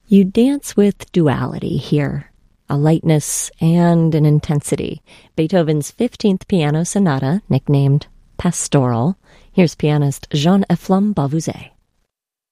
You dance with duality here, a lightness and an intensity. Beethoven's 15th Piano Sonata, nicknamed Pastoral. Here's pianist Jean-Eflem Bavouzet.